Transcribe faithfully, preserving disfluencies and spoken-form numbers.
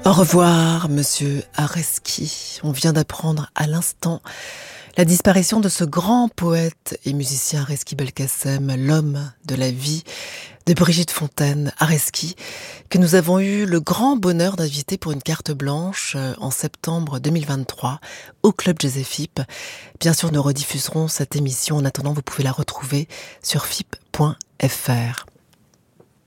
Au revoir, monsieur Areski. On vient d'apprendre à l'instant la disparition de ce grand poète et musicien Areski Belkacem, l'homme de la vie de Brigitte Fontaine, Areski, que nous avons eu le grand bonheur d'inviter pour une carte blanche en septembre deux mille vingt-trois au Club Jazz F I P. Bien sûr, nous rediffuserons cette émission. En attendant, vous pouvez la retrouver sur F I P point F R.